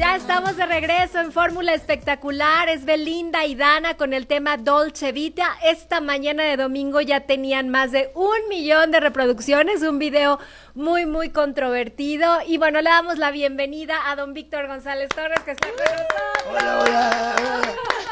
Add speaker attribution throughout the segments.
Speaker 1: Ya estamos de regreso en Fórmula Espectacular. Es Belinda y Dana con el tema Dolce Vita. Esta mañana de domingo ya tenían más de 1 millón de reproducciones, un video muy controvertido. Y bueno, le damos la bienvenida a don Víctor González Torres, que está con nosotros.
Speaker 2: Hola.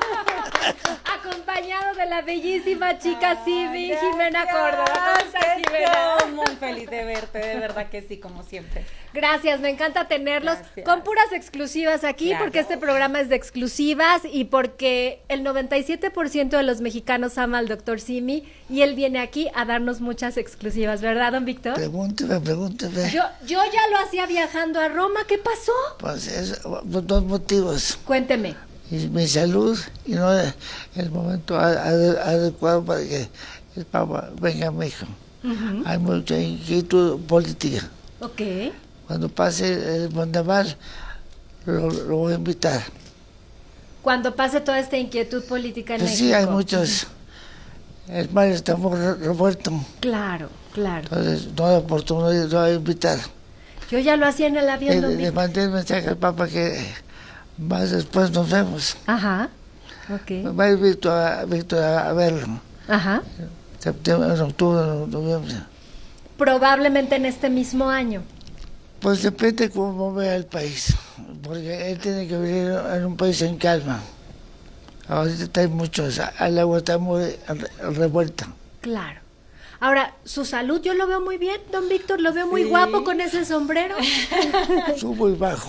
Speaker 1: Acompañado de la bellísima chica Simi, Jimena Córdoba. ¿Cómo estás, Jimena?
Speaker 3: Muy feliz de verte, de verdad que sí, como siempre.
Speaker 1: Gracias, me encanta tenerlos.
Speaker 3: Gracias.
Speaker 1: Con puras exclusivas aquí,
Speaker 3: Claro.
Speaker 1: porque este programa es de exclusivas y porque el 97% de los mexicanos ama al doctor Simi y él viene aquí a darnos muchas exclusivas, ¿verdad, don Víctor?
Speaker 2: Pregúnteme.
Speaker 1: Yo ya lo hacía viajando a Roma, ¿qué pasó?
Speaker 2: Pues es por 2 motivos.
Speaker 1: Cuénteme.
Speaker 2: Y mi salud y no el momento adecuado para que el Papa venga a México. Hay mucha inquietud política.
Speaker 1: Ok.
Speaker 2: Cuando pase el Montemal, lo voy a invitar.
Speaker 1: Cuando pase toda esta inquietud política en
Speaker 2: Pues
Speaker 1: México.
Speaker 2: sí, hay muchos. El mar está muy revuelto.
Speaker 1: Claro.
Speaker 2: Entonces, no hay oportunidad, lo voy a invitar.
Speaker 1: Yo ya lo hacía en el avión, don
Speaker 2: Le
Speaker 1: Víctor.
Speaker 2: mandé el mensaje al Papa que más después nos vemos.
Speaker 1: Ajá. Ok.
Speaker 2: Va a ir Víctor a verlo.
Speaker 1: Ajá.
Speaker 2: Septiembre, en octubre, noviembre.
Speaker 1: Probablemente en este mismo año.
Speaker 2: Pues depende cómo vea el país, porque él tiene que vivir en un país en calma. Ahorita hay muchos, el agua está muy revuelta.
Speaker 1: Claro. Ahora, su salud yo lo veo muy bien, don Víctor, lo veo muy guapo con ese sombrero.
Speaker 2: Subo y bajo.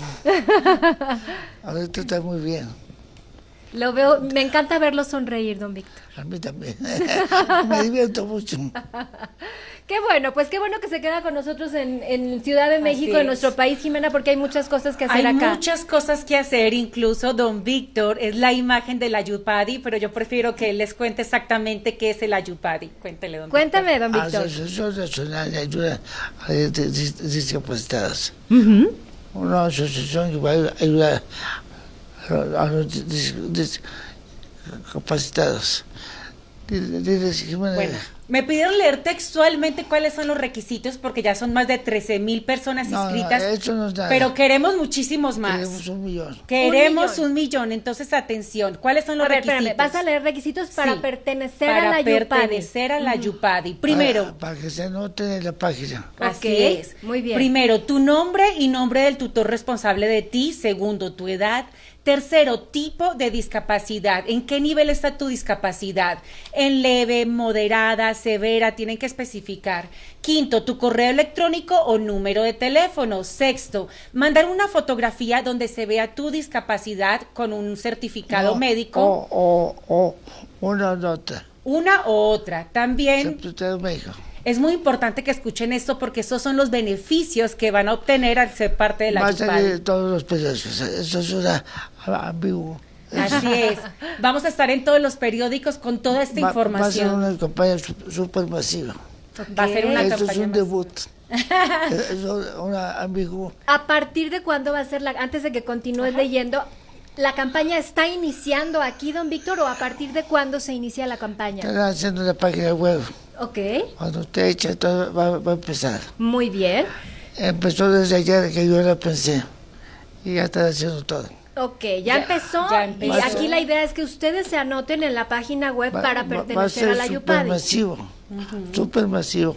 Speaker 2: Ahorita está muy bien.
Speaker 1: Lo veo, me encanta verlo sonreír, don Víctor.
Speaker 2: A mí también. Me divierto mucho.
Speaker 1: Qué bueno, pues qué bueno que se queda con nosotros en Ciudad de México,
Speaker 3: Así
Speaker 1: en nuestro país, Jimena, porque hay muchas cosas que hacer
Speaker 3: Hay
Speaker 1: acá.
Speaker 3: muchas cosas que hacer, incluso don Víctor es la imagen del Ayupadi, pero yo prefiero que él les cuente exactamente qué es el Ayupadi. Cuéntele, don
Speaker 1: Cuéntame, don Víctor.
Speaker 2: Asociación Nacional de Ayuda a Discapacitados. Una asociación que va a ayudar a los discapacitados. Diles, Jimena.
Speaker 3: Bueno, me pidieron leer textualmente cuáles son los requisitos porque ya son más de 13,000 personas inscritas,
Speaker 2: eso no es nada.
Speaker 3: pero queremos muchísimos más.
Speaker 2: Queremos 1 millón.
Speaker 3: Queremos
Speaker 1: 1
Speaker 3: 1 millón, entonces atención, ¿cuáles son los
Speaker 1: A ver,
Speaker 3: requisitos?
Speaker 1: espérame, vas a leer requisitos para
Speaker 3: Sí,
Speaker 1: pertenecer a la
Speaker 3: para
Speaker 1: Ayupadi.
Speaker 3: pertenecer a la Ayupadi. Primero,
Speaker 2: Para que se anote en la página.
Speaker 3: así
Speaker 1: Ok,
Speaker 3: es.
Speaker 1: muy bien.
Speaker 3: Primero, tu nombre y nombre del tutor responsable de ti. Segundo, tu edad. Tercero, tipo de discapacidad. ¿En qué nivel está tu discapacidad? En leve, moderada, severa, tienen que especificar. Quinto, tu correo electrónico o número de teléfono. Sexto, mandar una fotografía donde se vea tu discapacidad con un certificado médico.
Speaker 2: O una nota.
Speaker 3: Una u otra. También
Speaker 2: Secretario de México.
Speaker 3: es muy importante que escuchen esto porque esos son los beneficios que van a obtener al ser parte de la
Speaker 2: Más allá de
Speaker 3: Ayupadi.
Speaker 2: todos los periódicos. Eso es una ambiguo.
Speaker 3: Así es. Vamos a estar en todos los periódicos con toda esta
Speaker 2: Va a ser
Speaker 3: información.
Speaker 2: una campaña súper masiva.
Speaker 3: Va a ser una
Speaker 2: Esto es
Speaker 3: campaña
Speaker 2: un
Speaker 3: más.
Speaker 2: debut. Es una ambiguo.
Speaker 1: ¿A partir de cuándo va a ser antes de que continúes leyendo, la campaña está iniciando aquí, don Víctor, o a partir de cuándo se inicia la campaña?
Speaker 2: Están haciendo la página web.
Speaker 1: Ok,
Speaker 2: Cuando usted echa todo, va a empezar.
Speaker 1: muy bien.
Speaker 2: Empezó desde ayer que yo la pensé. Y ya está haciendo todo.
Speaker 1: Ok, ya empezó.
Speaker 3: ya
Speaker 1: Y
Speaker 3: empezó.
Speaker 1: aquí la idea es que ustedes se anoten en la página web para
Speaker 2: Va a
Speaker 1: pertenecer a la
Speaker 2: ser
Speaker 1: Ayupadi.
Speaker 2: supermasivo. Supermasivo.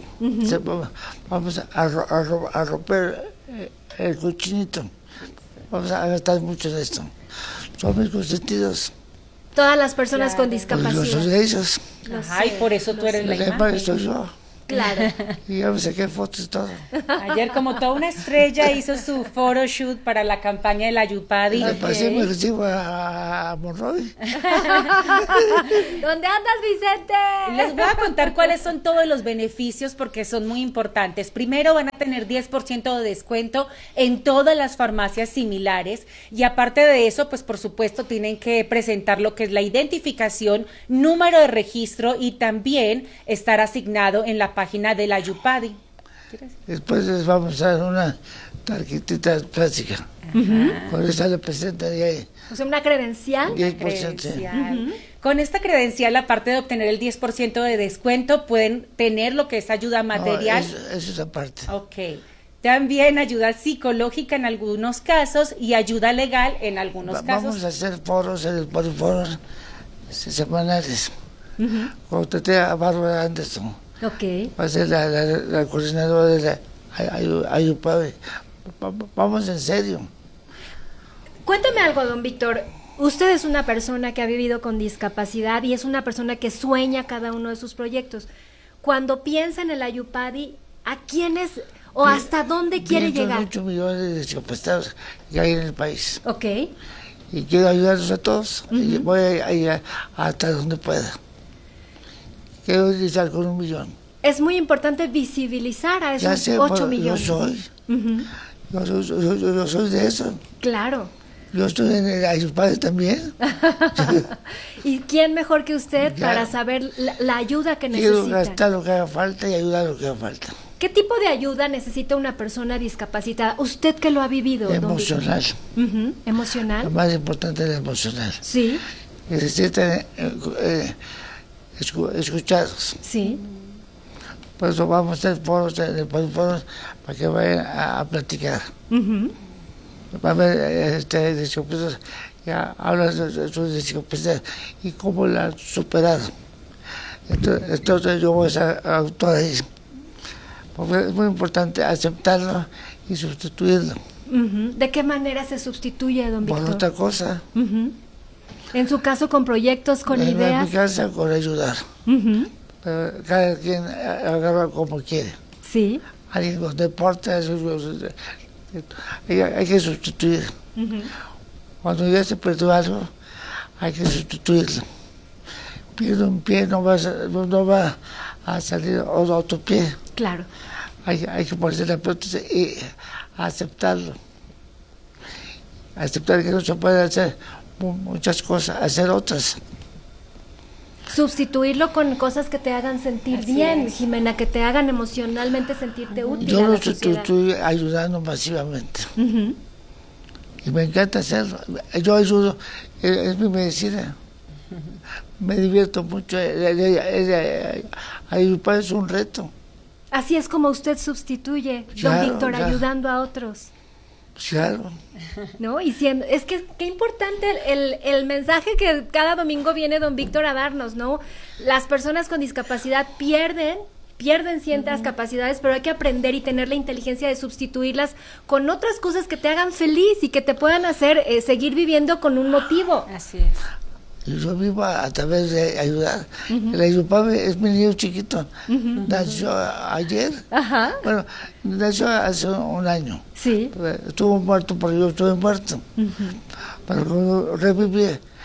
Speaker 2: Vamos a romper el cochinito. Vamos a gastar mucho en esto. Son mis consentidos.
Speaker 1: Todas las personas con
Speaker 2: Pues yo
Speaker 1: discapacidad.
Speaker 2: soy de ellos.
Speaker 1: Lo
Speaker 3: Ajá, y
Speaker 1: sé,
Speaker 3: por eso tú eres la
Speaker 2: La imagen soy
Speaker 3: imagen.
Speaker 2: yo.
Speaker 1: Claro.
Speaker 2: Y ya me saqué fotos y todo.
Speaker 3: Ayer, como toda una estrella, hizo su photoshoot para la campaña de la Ayupadi.
Speaker 2: Me pasé, me recibo a Monroy.
Speaker 1: ¿Dónde andas, Vicente?
Speaker 3: Les voy a contar cuáles son todos los beneficios porque son muy importantes. Primero, van a tener 10% de descuento en todas las farmacias similares y aparte de eso, pues por supuesto tienen que presentar lo que es la identificación, número de registro y también estar asignado en la página de la Ayupadi.
Speaker 2: Después les vamos a dar una tarjetita plástica. Con esa le presentan y ahí
Speaker 1: O sea, una credencial.
Speaker 2: 10%. sí.
Speaker 3: Credencial. Con esta credencial, aparte de obtener el 10% de descuento, pueden tener lo que es ayuda material.
Speaker 2: No, eso es aparte.
Speaker 3: Ok. También ayuda psicológica en algunos casos y ayuda legal en algunos casos.
Speaker 2: Vamos a hacer foros, foros semanales. Cuando te a Bárbara Anderson.
Speaker 1: Ok.
Speaker 2: Va a ser la coordinadora de la Ayupabi. Vamos en serio.
Speaker 1: Cuéntame algo, don Víctor. Usted es una persona que ha vivido con discapacidad y es una persona que sueña cada uno de sus proyectos. Cuando piensa en el Ayupadi, ¿a quiénes o hasta dónde quiere llegar?
Speaker 2: 8 millones de discapacitados que hay en el país.
Speaker 1: Ok.
Speaker 2: Y quiero ayudarlos a todos. Y voy a ir hasta donde pueda. Quiero iniciar con 1 millón.
Speaker 1: Es muy importante visibilizar a esos 8 millones.
Speaker 2: Yo soy de eso.
Speaker 1: Claro.
Speaker 2: Yo estoy en el Ayupadi también.
Speaker 1: ¿Y quién mejor que usted para saber la ayuda que necesita?
Speaker 2: Quiero gastar lo que haga falta y ayudar lo que haga falta.
Speaker 1: ¿Qué tipo de ayuda necesita una persona discapacitada? Usted que lo ha vivido,
Speaker 2: emocional.
Speaker 1: Don Víctor. ¿Emocional?
Speaker 2: Lo más importante es la emocional.
Speaker 1: Sí.
Speaker 2: Necesitan escuchados.
Speaker 1: Sí.
Speaker 2: Por eso vamos a hacer foros para que vayan a platicar. Va a haber discapacidad, ya hablan de su discapacidad y cómo la han superado. Entonces yo voy a actuar ahí. Porque es muy importante aceptarlo y sustituirlo.
Speaker 1: ¿De qué manera se sustituye, don Víctor?
Speaker 2: Por otra cosa.
Speaker 1: En su caso, con proyectos, con ideas.
Speaker 2: En mi casa, con ayudar. Pero cada quien agarra como quiere.
Speaker 1: Sí.
Speaker 2: Alguien con deportes, hay que sustituir. Cuando ya se perdió algo, hay que sustituirlo. Pierde un pie, no va a salir otro pie.
Speaker 1: Claro.
Speaker 2: Hay que ponerse la prótesis y aceptarlo. Aceptar que no se puede hacer muchas cosas, hacer otras.
Speaker 1: Sustituirlo con cosas que te hagan sentir bien, Jimena, que te hagan emocionalmente sentirte útil.
Speaker 2: Yo
Speaker 1: a la
Speaker 2: lo estoy ayudando masivamente. Y me encanta hacerlo. Yo ayudo, es mi medicina. Me divierto mucho. Ayudar es un reto.
Speaker 1: Así es como usted sustituye,
Speaker 2: claro,
Speaker 1: don Víctor,
Speaker 2: claro.
Speaker 1: Ayudando a otros.
Speaker 2: Claro.
Speaker 1: ¿No? Y siendo, es que qué importante el mensaje que cada domingo viene don Víctor a darnos, ¿no? Las personas con discapacidad pierden ciertas capacidades, pero hay que aprender y tener la inteligencia de sustituirlas con otras cosas que te hagan feliz y que te puedan hacer seguir viviendo con un motivo.
Speaker 3: Así es.
Speaker 2: Yo vivo a través de ayudar. El Ayupabi es mi niño chiquito. Nació ayer.
Speaker 1: Ajá.
Speaker 2: Bueno, nació hace un año.
Speaker 1: Sí.
Speaker 2: Estuvo muerto porque yo estuve muerto. Pero cuando reviví,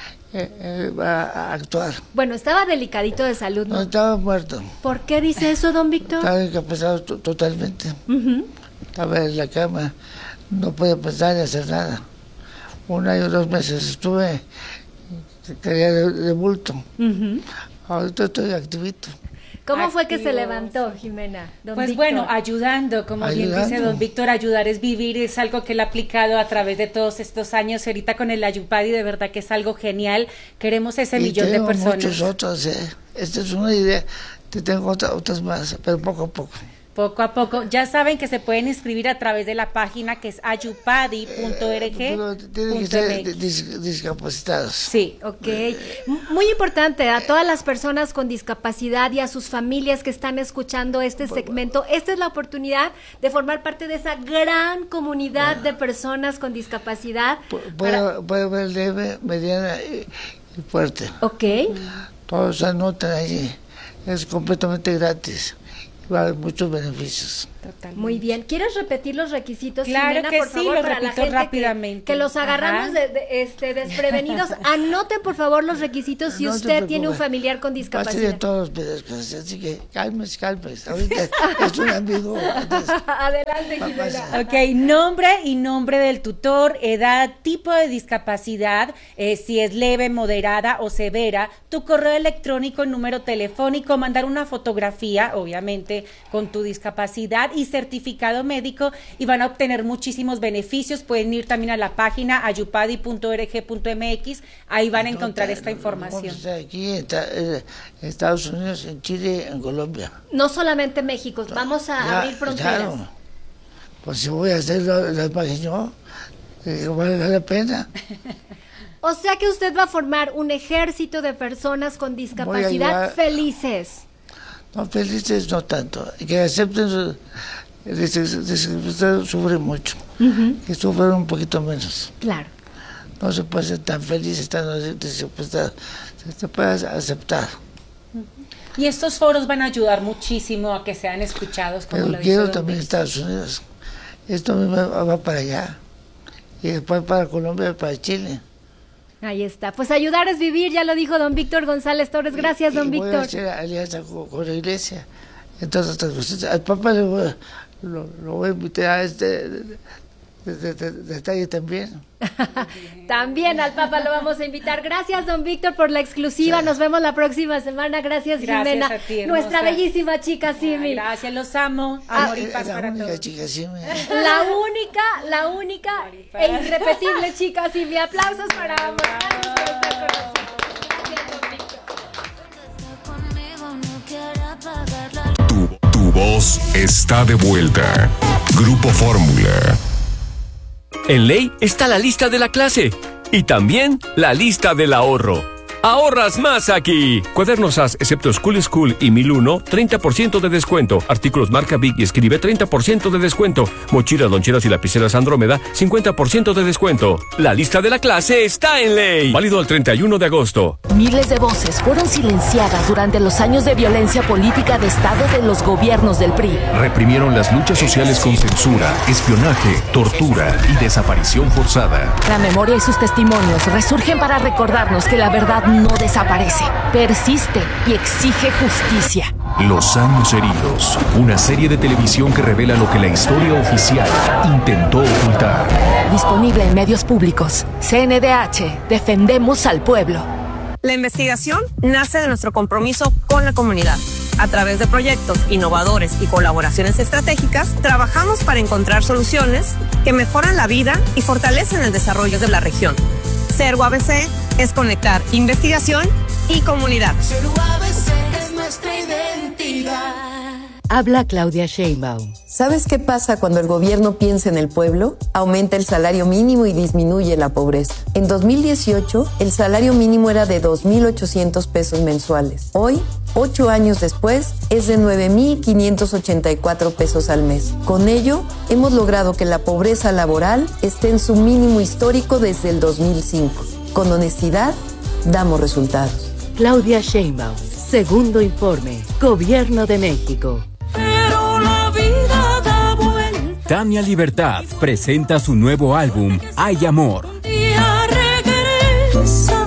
Speaker 2: a actuar.
Speaker 1: Bueno, estaba delicadito de salud, ¿no?
Speaker 2: No estaba muerto.
Speaker 1: ¿Por qué dice eso, don Víctor?
Speaker 2: Estaba incapacitado totalmente. Estaba en la cama. No podía pensar ni hacer nada. 1 año, 2 meses estuve. Quería de bulto. Ahorita estoy activito.
Speaker 1: ¿Cómo fue que se levantó, Jimena?
Speaker 3: Pues
Speaker 1: Víctor?
Speaker 3: bueno, ayudando, como bien dice don Víctor, ayudar es vivir, es algo que él ha aplicado a través de todos estos años. Ahorita con el Ayupadi, de verdad que es algo genial. Queremos ese millón de personas.
Speaker 2: Muchos otros, Esta es una idea. Tengo otras más, pero poco a poco.
Speaker 3: Poco a poco. Ya saben que se pueden inscribir a través de la página que es ayupadi.org.
Speaker 2: Tienen que ser discapacitados.
Speaker 3: Sí.
Speaker 1: Ok. Muy importante a todas las personas con discapacidad y a sus familias que están escuchando este segmento. Esta es la oportunidad de formar parte de esa gran comunidad de personas con discapacidad.
Speaker 2: Puede haber leve, mediana y fuerte.
Speaker 1: Ok.
Speaker 2: Todos se anotan allí. Es completamente gratis. Va a haber muchos beneficios.
Speaker 3: Totalmente.
Speaker 1: Muy bien. ¿Quieres repetir los requisitos,
Speaker 3: Claro
Speaker 1: Jimena,
Speaker 3: que
Speaker 1: por
Speaker 3: sí,
Speaker 1: favor,
Speaker 3: los
Speaker 1: para la
Speaker 3: repito
Speaker 1: gente
Speaker 3: rápidamente.
Speaker 1: que los agarramos desprevenidos? Anoten, por favor, los requisitos si
Speaker 2: No te
Speaker 1: usted tiene un
Speaker 2: preocupes.
Speaker 1: familiar con
Speaker 2: Va a
Speaker 1: discapacidad.
Speaker 2: ser de todos los videos, así que cálmese. Ahorita es un amigo.
Speaker 1: Adelante, Jimena.
Speaker 3: Ok, nombre y nombre del tutor, edad, tipo de discapacidad, si es leve, moderada o severa, tu correo electrónico, número telefónico, mandar una fotografía, obviamente, con tu discapacidad y certificado médico, y van a obtener muchísimos beneficios. Pueden ir también a la página ayupadi.org.mx, ahí van a encontrar esta información.
Speaker 2: Aquí en Estados Unidos, en Chile, en Colombia.
Speaker 1: No solamente México, vamos a abrir fronteras.
Speaker 2: Claro. pues si voy a hacer la imagen yo, vale la pena.
Speaker 1: O sea que usted va a formar un ejército de personas con discapacidad felices.
Speaker 2: No, felices no tanto, que acepten su discapacidad, sufren mucho, que sufren un poquito menos.
Speaker 1: Claro.
Speaker 2: No se puede ser tan feliz estando discapacidad, se puede aceptar.
Speaker 3: Y estos foros van a ayudar muchísimo a que sean escuchados, como
Speaker 2: pero
Speaker 3: lo
Speaker 2: quiero
Speaker 3: dice
Speaker 2: también Estados Unidos. Esto va para allá. Y después para Colombia y para Chile.
Speaker 1: Ahí está. Pues ayudar es vivir, ya lo dijo don Víctor González Torres. Gracias, don Víctor.
Speaker 2: Voy a hacer alianza con la iglesia. Entonces, al Papa lo voy a invitar a detalle también.
Speaker 1: También al Papa lo vamos a invitar. Gracias, don Víctor, por la exclusiva. Nos vemos la próxima semana. Gracias, Jimena.
Speaker 3: A ti,
Speaker 1: nuestra bellísima chica Simi.
Speaker 3: Gracias, los amo. Amor y paz para todos.
Speaker 2: Chica Simi.
Speaker 1: La única e irrepetible chica Simi. Aplausos para ambos. Gracias por estar con nosotros. Gracias, don Víctor.
Speaker 4: Tu voz está de vuelta. Grupo Fórmula.
Speaker 5: En Ley está la lista de la clase y también la lista del ahorro. ¡Ahorras más aquí! Cuadernos AS, excepto School y 1001, 30% de descuento. Artículos marca Big y Escribe, 30% de descuento. Mochilas, loncheras y lapiceras Andrómeda, 50% de descuento. La lista de la clase está en Ley. Válido al 31 de agosto.
Speaker 6: Miles de voces fueron silenciadas durante los años de violencia política de Estado de los gobiernos del PRI.
Speaker 4: Reprimieron las luchas sociales con censura, espionaje, tortura y desaparición forzada.
Speaker 6: La memoria y sus testimonios resurgen para recordarnos que la verdad no desaparece, persiste y exige justicia.
Speaker 4: Los años heridos, una serie de televisión que revela lo que la historia oficial intentó ocultar.
Speaker 6: Disponible en medios públicos. CNDH, defendemos al pueblo.
Speaker 7: La investigación nace de nuestro compromiso con la comunidad. A través de proyectos innovadores y colaboraciones estratégicas, trabajamos para encontrar soluciones que mejoran la vida y fortalecen el desarrollo de la región. Ser UABC es conectar investigación y comunidad.
Speaker 8: Ser UABC es nuestra identidad.
Speaker 6: Habla Claudia Sheinbaum.
Speaker 9: ¿Sabes qué pasa cuando el gobierno piensa en el pueblo? Aumenta el salario mínimo y disminuye la pobreza. En 2018, el salario mínimo era de 2,800 pesos mensuales. Hoy, 8 años después, es de 9,584 pesos al mes. Con ello, hemos logrado que la pobreza laboral esté en su mínimo histórico desde el 2005. Con honestidad, damos resultados.
Speaker 6: Claudia Sheinbaum, segundo informe, Gobierno de México.
Speaker 8: Pero la vida da vuelta.
Speaker 5: Tania Libertad presenta su nuevo álbum, Hay Amor.
Speaker 8: Día regresa,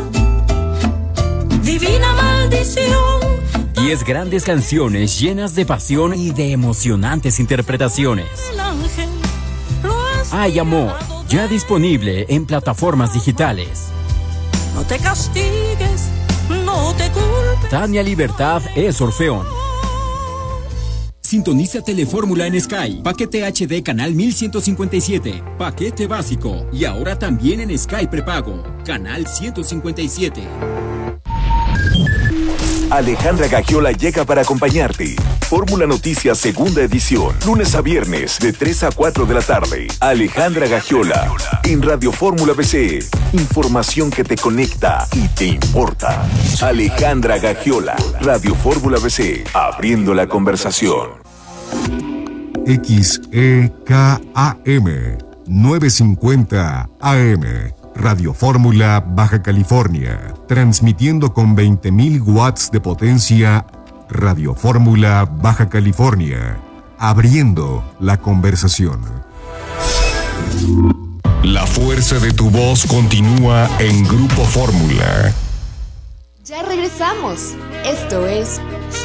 Speaker 8: divina maldición.
Speaker 5: 10 grandes canciones llenas de pasión y de emocionantes interpretaciones.
Speaker 8: El ángel lo ha
Speaker 5: Hay Amor, ya disponible en plataformas digitales.
Speaker 8: No te castigues, no te culpes.
Speaker 5: Tania Libertad es Orfeón. Sintoniza Telefórmula en Sky. Paquete HD canal 1157. Paquete básico. Y ahora también en Sky prepago. Canal 157.
Speaker 10: Alejandra Gagiola llega para acompañarte. Fórmula Noticias segunda edición. Lunes a viernes de 3 a 4 de la tarde. Alejandra Gagiola en Radio Fórmula BC. Información que te conecta y te importa. Alejandra Gagiola, Radio Fórmula BC. Abriendo la conversación.
Speaker 4: XEKAM 950 AM. Radio Fórmula Baja California, transmitiendo con 20,000 watts de potencia. Radio Fórmula Baja California, abriendo la conversación. La fuerza de tu voz continúa en Grupo Fórmula.
Speaker 11: Ya regresamos. Esto es